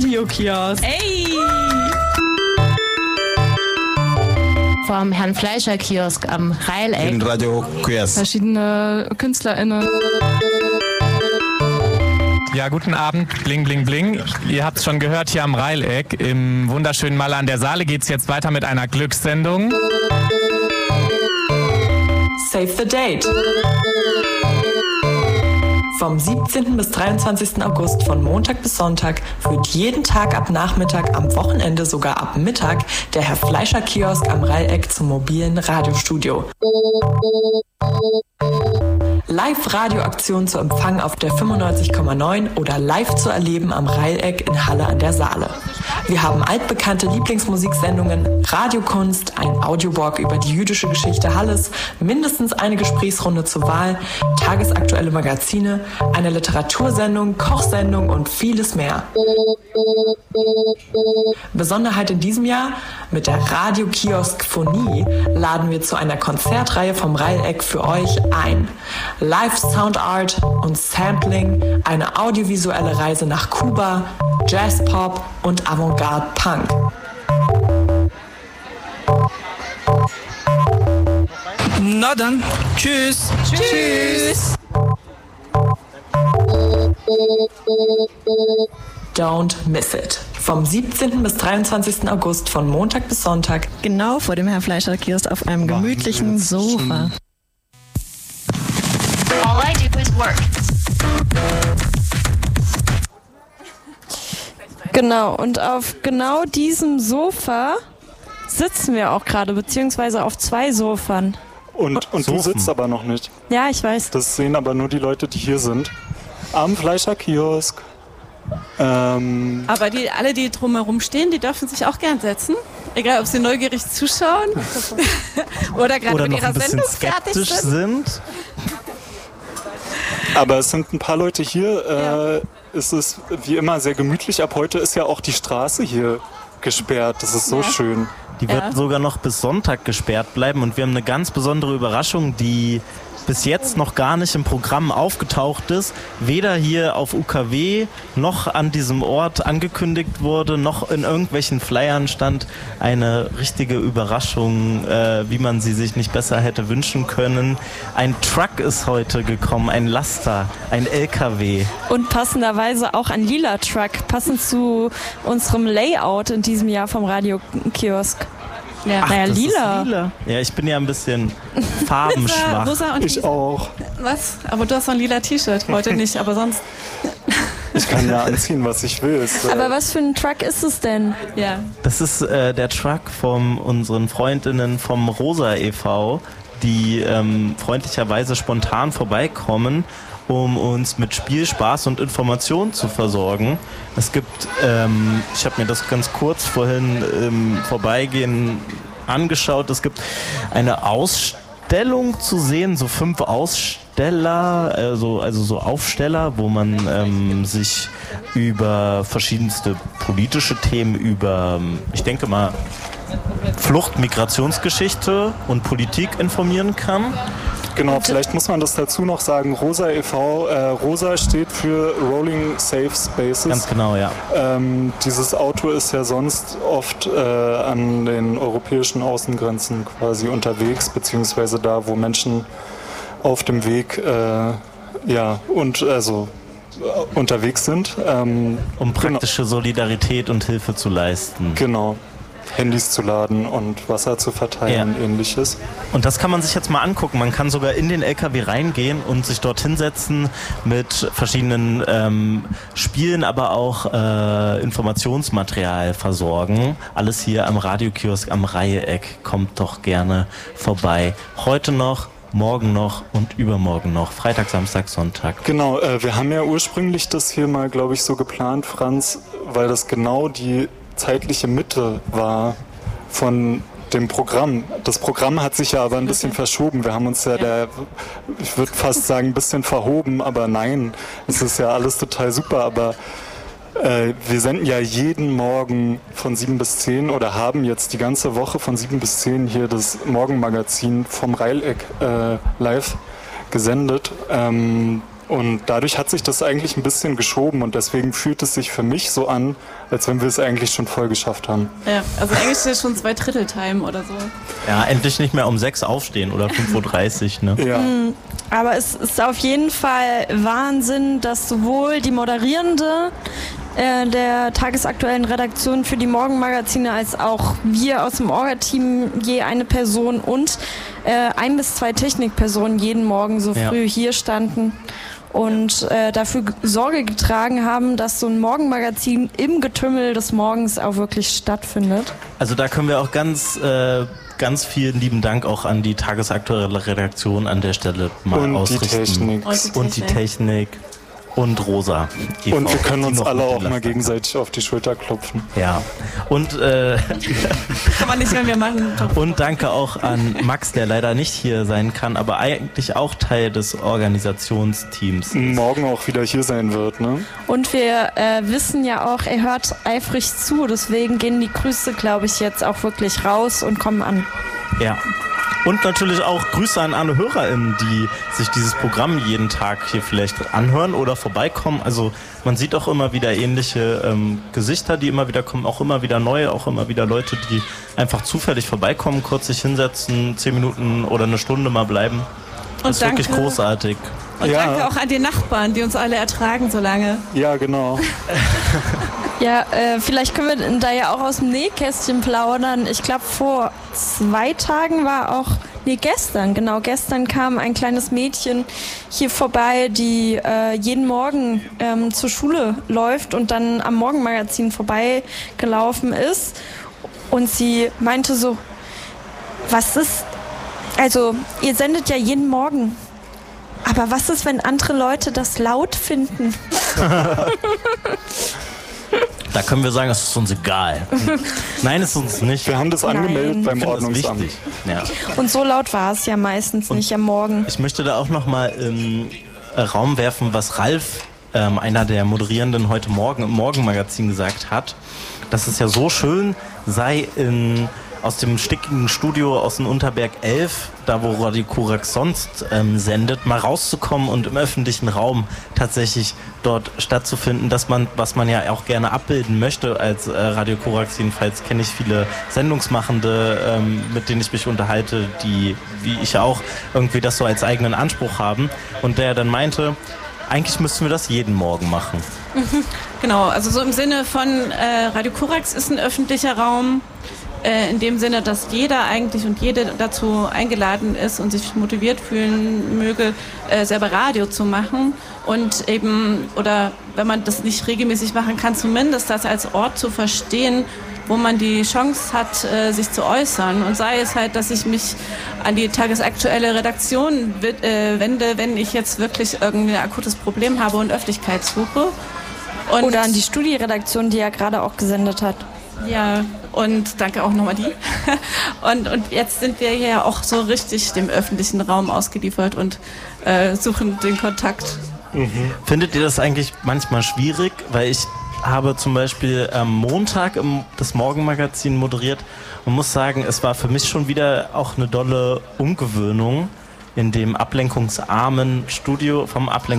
Radiokiosk. Ey! Vom Herrn Fleischer Kiosk am Rheileck. In Radiokiosk. Verschiedene KünstlerInnen. Ja, guten Abend, bling, bling, bling. Ihr habt es schon gehört, hier am Rheileck, im wunderschönen Malle an der Saale geht es jetzt weiter mit einer Glückssendung. Save the Date. Vom 17. bis 23. August von Montag bis Sonntag führt jeden Tag ab Nachmittag, am Wochenende sogar ab Mittag der Herr Fleischer Kiosk am Rheileck zum mobilen Radiostudio. Live-Radioaktion zu empfangen auf der 95,9 oder live zu erleben am Rheileck in Halle an der Saale. Wir haben altbekannte Lieblingsmusiksendungen, Radiokunst, ein Audioblog über die jüdische Geschichte Halles, mindestens eine Gesprächsrunde zur Wahl, tagesaktuelle Magazine, eine Literatursendung, Kochsendung und vieles mehr. Besonderheit in diesem Jahr: mit der Radiokioskphonie laden wir zu einer Konzertreihe vom Rheileck für euch ein. Live Soundart und Sampling, eine audiovisuelle Reise nach Kuba, Jazzpop und Avantgarde Punk. Na dann, tschüss. Tschüss. Don't miss it. Vom 17. bis 23. August von Montag bis Sonntag. Genau vor dem Herrn Fleischer Kiosk auf einem gemütlichen Sofa. All I do is work. Genau, und auf genau diesem Sofa sitzen wir auch gerade, beziehungsweise auf 2 Sofern. Und du sitzt aber noch nicht. Ja, ich weiß. Das sehen aber nur die Leute, die hier sind. Am Fleischer Kiosk. Aber alle, die drumherum stehen, die dürfen sich auch gern setzen. Egal, ob sie neugierig zuschauen oder gerade mit ihrer Sendung fertig sind. Aber es sind ein paar Leute hier. Es ist wie immer sehr gemütlich. Ab heute ist ja auch die Straße hier gesperrt. Das ist so schön. Die wird sogar noch bis Sonntag gesperrt bleiben. Und wir haben eine ganz besondere Überraschung, die bis jetzt noch gar nicht im Programm aufgetaucht ist, weder hier auf UKW noch an diesem Ort angekündigt wurde, noch in irgendwelchen Flyern stand. Eine richtige Überraschung, wie man sie sich nicht besser hätte wünschen können. Ein Truck ist heute gekommen, ein Laster, ein LKW. Und passenderweise auch ein lila Truck, passend zu unserem Layout in diesem Jahr vom Radiokiosk. Ja, ach, naja, lila. Ja, ich bin ja ein bisschen farbenschwach. Rosa und ich auch. Was? Aber du hast noch ein lila T-Shirt. Heute nicht, aber sonst. Ich kann ja anziehen, was ich will. Aber was für ein Truck ist es denn? Ja. Das ist der Truck von unseren Freundinnen vom Rosa e.V., die freundlicherweise spontan vorbeikommen, um uns mit Spiel, Spaß und Information zu versorgen. Es gibt, ich habe mir das ganz kurz vorhin im Vorbeigehen angeschaut, es gibt eine Ausstellung zu sehen, so 5 Aussteller, also so Aufsteller, wo man sich über verschiedenste politische Themen, über, ich denke mal, Flucht, Migrationsgeschichte und Politik informieren kann. Genau, vielleicht muss man das dazu noch sagen. Rosa e.V., Rosa steht für Rolling Safe Spaces. Ganz genau, ja. Dieses Auto ist ja sonst oft an den europäischen Außengrenzen quasi unterwegs, beziehungsweise da, wo Menschen auf dem Weg unterwegs sind. Um praktische Solidarität und Hilfe zu leisten. Genau. Handys zu laden und Wasser zu verteilen, ähnliches. Und das kann man sich jetzt mal angucken. Man kann sogar in den LKW reingehen und sich dort hinsetzen mit verschiedenen Spielen, aber auch Informationsmaterial versorgen. Alles hier am Radiokiosk am Rheileck. Kommt doch gerne vorbei. Heute noch, morgen noch und übermorgen noch. Freitag, Samstag, Sonntag. Genau, wir haben ja ursprünglich das hier mal, glaube ich, so geplant, Franz, weil das genau die zeitliche Mitte war von dem Programm. Das Programm hat sich ja aber ein bisschen verschoben. Wir haben uns ich würde fast sagen, ein bisschen verhoben, aber nein, es ist ja alles total super, aber wir senden ja jeden Morgen von 7 bis 10 oder haben jetzt die ganze Woche von 7 bis 10 hier das Morgenmagazin vom Rheileck live gesendet. Und dadurch hat sich das eigentlich ein bisschen geschoben und deswegen fühlt es sich für mich so an, als wenn wir es eigentlich schon voll geschafft haben. Ja, also eigentlich ist es schon 2/3 oder so. Ja, endlich nicht mehr um 6 aufstehen oder 5:30 Uhr, ne? Ja. Aber es ist auf jeden Fall Wahnsinn, dass sowohl die Moderierende der tagesaktuellen Redaktion für die Morgenmagazine als auch wir aus dem Orga-Team je eine Person und 1 bis 2 Technikpersonen jeden Morgen so früh hier standen und dafür Sorge getragen haben, dass so ein Morgenmagazin im Getümmel des Morgens auch wirklich stattfindet. Also da können wir auch ganz vielen lieben Dank auch an die tagesaktuelle Redaktion an der Stelle mal ausrichten. Und die Technik. Und Rosa. Und wir können uns alle auch mal gegenseitig auf die Schulter klopfen. Ja. Und kann man nicht, wenn wir machen. Und danke auch an Max, der leider nicht hier sein kann, aber eigentlich auch Teil des Organisationsteams. Morgen auch wieder hier sein wird, ne? Und wir wissen ja auch, er hört eifrig zu, deswegen gehen die Grüße, glaube ich, jetzt auch wirklich raus und kommen an. Ja. Und natürlich auch Grüße an alle HörerInnen, die sich dieses Programm jeden Tag hier vielleicht anhören oder vorbeikommen. Also man sieht auch immer wieder ähnliche Gesichter, die immer wieder kommen, auch immer wieder neue, auch immer wieder Leute, die einfach zufällig vorbeikommen, kurz sich hinsetzen, 10 Minuten oder eine Stunde mal bleiben. Das ist wirklich großartig. Und danke auch an die Nachbarn, die uns alle ertragen so lange. Ja, genau. Ja, vielleicht können wir da ja auch aus dem Nähkästchen plaudern. Ich glaube, vor 2 Tagen war auch, gestern kam ein kleines Mädchen hier vorbei, die jeden Morgen zur Schule läuft und dann am Morgenmagazin vorbeigelaufen ist. Und sie meinte so, also ihr sendet ja jeden Morgen. Aber was ist, wenn andere Leute das laut finden? Da können wir sagen, es ist uns egal. Nein, es ist uns nicht. Wir haben das angemeldet beim Ordnungsamt. Ja. Und so laut war es ja meistens nicht am Morgen. Ich möchte da auch nochmal im Raum werfen, was Ralf, einer der Moderierenden, heute Morgen im Morgenmagazin gesagt hat, dass es ja so schön sei, aus dem stickigen Studio aus dem Unterberg 11, da wo Radio Korax sonst sendet, mal rauszukommen und im öffentlichen Raum tatsächlich dort stattzufinden, dass man, was man ja auch gerne abbilden möchte als Radio Korax, jedenfalls kenne ich viele Sendungsmachende, mit denen ich mich unterhalte, die, wie ich auch, irgendwie das so als eigenen Anspruch haben und der dann meinte, eigentlich müssten wir das jeden Morgen machen. Genau, also so im Sinne von Radio Korax ist ein öffentlicher Raum, in dem Sinne, dass jeder eigentlich und jede dazu eingeladen ist und sich motiviert fühlen möge, selber Radio zu machen und eben, oder wenn man das nicht regelmäßig machen kann, zumindest das als Ort zu verstehen, wo man die Chance hat, sich zu äußern. Und sei es halt, dass ich mich an die tagesaktuelle Redaktion wende, wenn ich jetzt wirklich irgendwie ein akutes Problem habe und Öffentlichkeit suche. Oder an die Studieredaktion, die ja gerade auch gesendet hat. Ja, und danke auch nochmal die. Und jetzt sind wir hier auch so richtig dem öffentlichen Raum ausgeliefert und suchen den Kontakt. Mhm. Findet ihr das eigentlich manchmal schwierig? Weil ich habe zum Beispiel am Montag das Morgenmagazin moderiert und muss sagen, es war für mich schon wieder auch eine dolle Umgewöhnung, in dem ablenkungsarmen Studium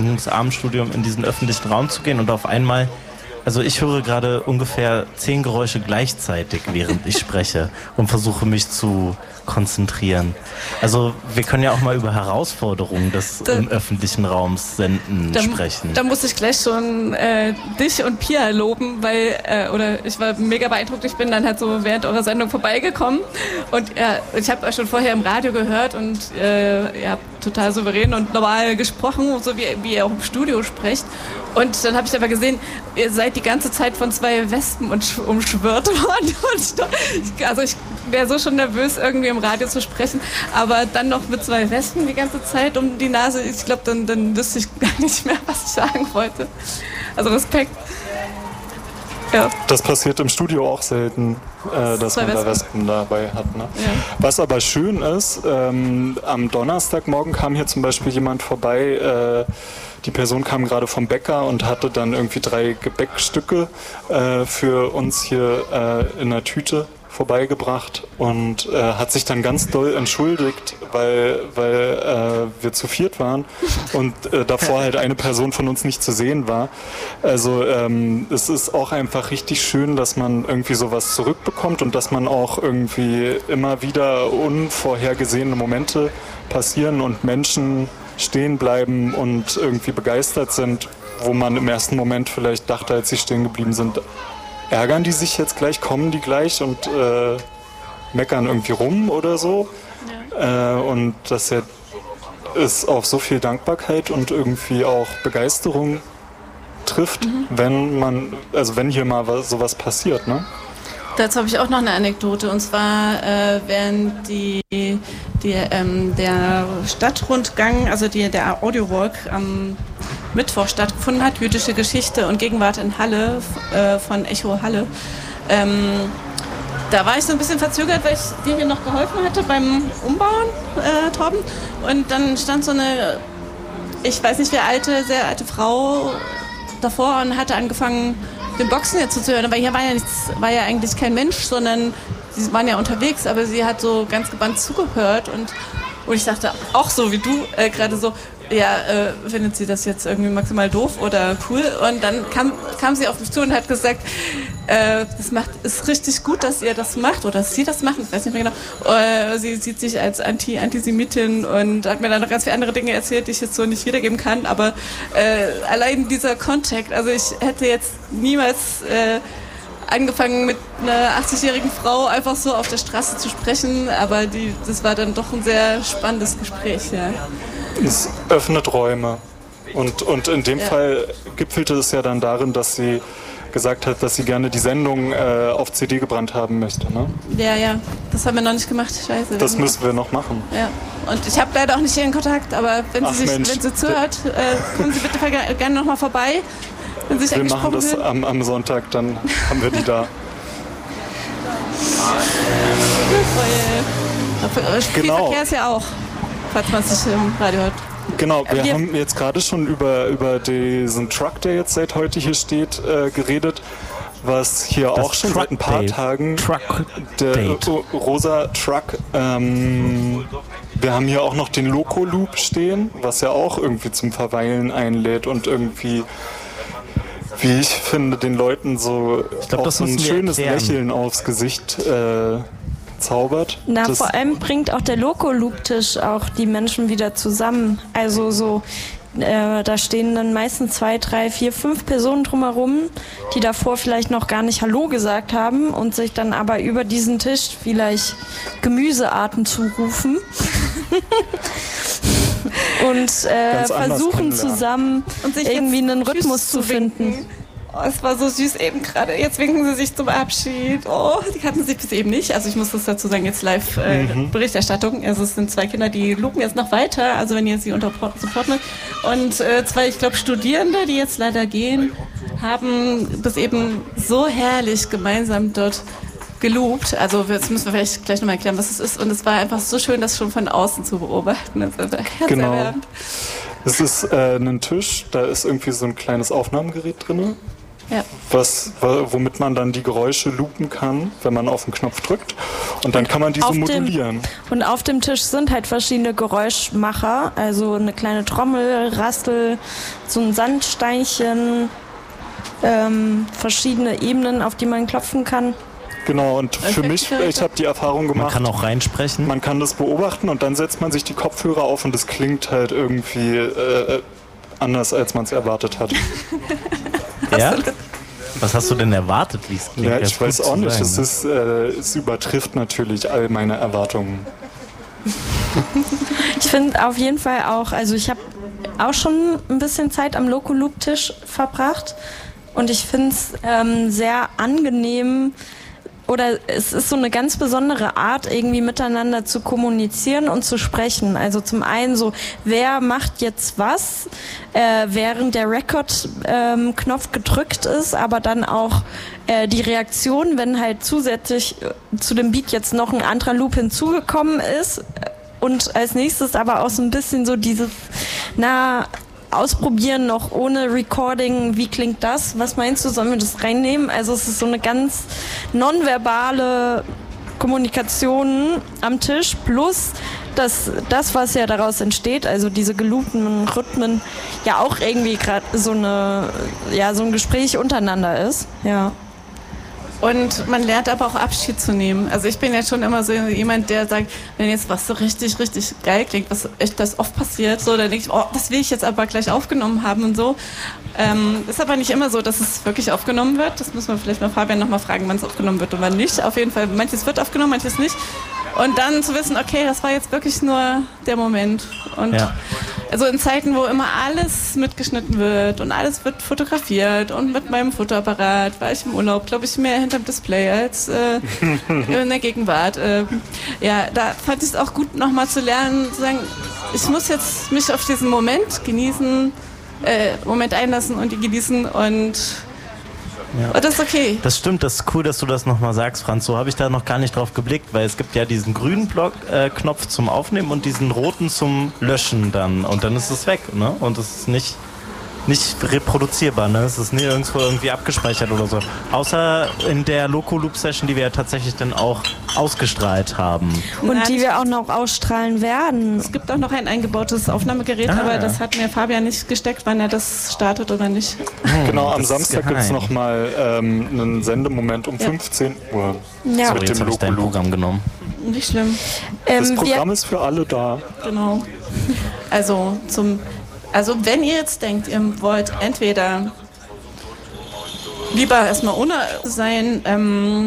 in diesen öffentlichen Raum zu gehen und auf einmal, also ich höre gerade ungefähr 10 Geräusche gleichzeitig, während ich spreche und versuche mich zu konzentrieren. Also wir können ja auch mal über Herausforderungen des im öffentlichen Raums Senden sprechen. Da muss ich gleich schon dich und Pia loben, weil ich war mega beeindruckt. Ich bin dann halt so während eurer Sendung vorbeigekommen und ich habe euch schon vorher im Radio gehört und ihr habt total souverän und normal gesprochen, so wie ihr auch im Studio sprecht. Und dann habe ich aber gesehen, ihr seid die ganze Zeit von 2 Wespen umschwirrt worden. Also ich wäre so schon nervös, irgendwie im Radio zu sprechen, aber dann noch mit 2 Wespen die ganze Zeit um die Nase. Ich glaube, dann wüsste ich gar nicht mehr, was ich sagen wollte. Also Respekt. Ja. Das passiert im Studio auch selten, dass man da Wespen dabei hat. Ne? Ja. Was aber schön ist, am Donnerstagmorgen kam hier zum Beispiel jemand vorbei, die Person kam gerade vom Bäcker und hatte dann irgendwie 3 Gebäckstücke für uns hier in der Tüte vorbeigebracht und hat sich dann ganz doll entschuldigt, weil wir zu viert waren und davor halt eine Person von uns nicht zu sehen war. Also es ist auch einfach richtig schön, dass man irgendwie sowas zurückbekommt und dass man auch irgendwie immer wieder unvorhergesehene Momente passieren und Menschen stehen bleiben und irgendwie begeistert sind, wo man im ersten Moment vielleicht dachte, als sie stehen geblieben sind, ärgern die sich jetzt gleich, kommen die gleich und meckern irgendwie rum oder so. Ja. Und dass es auf so viel Dankbarkeit und irgendwie auch Begeisterung trifft, wenn hier mal sowas passiert, ne? Dazu habe ich auch noch eine Anekdote, und zwar während der Stadtrundgang, also der Audiowalk am Mittwoch stattgefunden hat, jüdische Geschichte und Gegenwart in Halle von Echo Halle. Da war ich so ein bisschen verzögert, weil ich dir hier noch geholfen hatte beim Umbauen, Torben. Und dann stand so eine, ich weiß nicht wie alte, sehr alte Frau davor und hatte angefangen, den Boxen jetzt zuzuhören. Aber hier war ja eigentlich kein Mensch, sondern sie waren ja unterwegs, aber sie hat so ganz gebannt zugehört und ich dachte, auch so wie du gerade so, ja, findet sie das jetzt irgendwie maximal doof oder cool? Und dann kam sie auf mich zu und hat gesagt, ist richtig gut, dass ihr das macht oder dass sie das machen, ich weiß nicht mehr genau. Sie sieht sich als Antisemitin und hat mir dann noch ganz viele andere Dinge erzählt, die ich jetzt so nicht wiedergeben kann. Aber allein dieser Kontakt, also ich hätte jetzt niemals angefangen mit einer 80-jährigen Frau einfach so auf der Straße zu sprechen, aber das war dann doch ein sehr spannendes Gespräch, ja. Es öffnet Räume und in dem Fall gipfelte es ja dann darin, dass sie gesagt hat, dass sie gerne die Sendung auf CD gebrannt haben möchte, ne? Ja, das haben wir noch nicht gemacht, scheiße. Das müssen wir noch machen. Ja. Und ich habe leider auch nicht ihren Kontakt, aber wenn sie zuhört, kommen Sie bitte gerne nochmal vorbei. Wir machen das am Sonntag, dann haben wir die da. Genau. Verkehr ist ja auch, falls man es nicht im Radio hört. Genau, wir haben jetzt gerade schon über diesen Truck, der jetzt seit heute hier steht, geredet, was hier das auch schon seit ein paar Tagen, der rosa Truck, wir haben hier auch noch den Loco Loop stehen, was ja auch irgendwie zum Verweilen einlädt und irgendwie, wie ich finde, den Leuten so ein schönes Lächeln aufs Gesicht zaubert. Vor allem bringt auch der Loco-Loop-Tisch auch die Menschen wieder zusammen. Also so, da stehen dann meistens 2, 3, 4, 5 Personen drumherum, die davor vielleicht noch gar nicht Hallo gesagt haben und sich dann aber über diesen Tisch vielleicht Gemüsearten zurufen. Und versuchen zusammen irgendwie einen Rhythmus zu finden. Oh, es war so süß eben gerade. Jetzt winken sie sich zum Abschied. Oh, die kannten sich bis eben nicht. Also ich muss das dazu sagen, jetzt live Berichterstattung. Also es sind 2 Kinder, die lupen jetzt noch weiter. Also wenn ihr sie supporten wollt. Und 2, ich glaube, Studierende, die jetzt leider gehen, haben das eben so herrlich gemeinsam dort geloopt. Also jetzt müssen wir vielleicht gleich nochmal erklären, was es ist. Und es war einfach so schön, das schon von außen zu beobachten. Das ist genau. Es ist ein Tisch, da ist irgendwie so ein kleines Aufnahmegerät drin, womit man dann die Geräusche loopen kann, wenn man auf den Knopf drückt. Und dann kann man diese modulieren. Und auf dem Tisch sind halt verschiedene Geräuschmacher, also eine kleine Trommel, Rassel, so ein Sandsteinchen, verschiedene Ebenen, auf die man klopfen kann. Genau, und für mich, ich habe die Erfahrung gemacht. Man kann auch reinsprechen. Man kann das beobachten und dann setzt man sich die Kopfhörer auf und es klingt halt irgendwie anders, als man es erwartet hat. Ja? Was hast du denn erwartet, wie es klingt? Ja, ich weiß auch nicht. Es übertrifft natürlich all meine Erwartungen. Ich finde auf jeden Fall auch, also ich habe auch schon ein bisschen Zeit am Loco-Loop-Tisch verbracht und ich finde es sehr angenehm, oder es ist so eine ganz besondere Art, irgendwie miteinander zu kommunizieren und zu sprechen. Also zum einen so, wer macht jetzt was, während der Record-Knopf gedrückt ist, aber dann auch die Reaktion, wenn halt zusätzlich zu dem Beat jetzt noch ein anderer Loop hinzugekommen ist. Und als nächstes aber auch so ein bisschen so dieses, ausprobieren, noch ohne Recording. Wie klingt das? Was meinst du, sollen wir das reinnehmen? Also es ist so eine ganz nonverbale Kommunikation am Tisch plus das, was ja daraus entsteht, also diese geloopten Rhythmen, ja auch irgendwie gerade so ein Gespräch untereinander ist. Ja. Und man lernt aber auch Abschied zu nehmen. Also ich bin ja schon immer so jemand, der sagt, wenn jetzt was so richtig, richtig geil klingt, was echt das oft passiert, so, dann denke ich, oh, das will ich jetzt aber gleich aufgenommen haben und so. Ist aber nicht immer so, dass es wirklich aufgenommen wird. Das müssen wir vielleicht mal Fabian nochmal fragen, wann es aufgenommen wird und wann nicht. Auf jeden Fall, manches wird aufgenommen, manches nicht. Und dann zu wissen, okay, das war jetzt wirklich nur der Moment. Und also in Zeiten, wo immer alles mitgeschnitten wird und alles wird fotografiert und mit meinem Fotoapparat war ich im Urlaub, glaube ich, mehr hinterm Display als in der Gegenwart. Da fand ich es auch gut, nochmal zu lernen, zu sagen, ich muss jetzt mich auf diesen Moment genießen, Moment einlassen und die genießen und das ist okay. Das stimmt, das ist cool, dass du das nochmal sagst, Franz. So habe ich da noch gar nicht drauf geblickt, weil es gibt ja diesen grünen Knopf zum Aufnehmen und diesen roten zum Löschen dann. Und dann ist es weg, ne? Und es ist nicht reproduzierbar, ne? Es ist nie irgendwo irgendwie abgespeichert oder so. Außer in der Loco-Loop-Session, die wir ja tatsächlich dann auch ausgestrahlt haben. Und die wir auch noch ausstrahlen werden. Es gibt auch noch ein eingebautes Aufnahmegerät, aber das hat mir Fabian nicht gesteckt, wann er das startet oder nicht. Genau, am Samstag gibt es nochmal einen Sendemoment um 15 Uhr. Ja. So, jetzt habe ich dein Programm genommen. Nicht schlimm. Das Programm ist für alle da. Genau. Also wenn ihr jetzt denkt, ihr wollt entweder lieber erstmal ohne sein,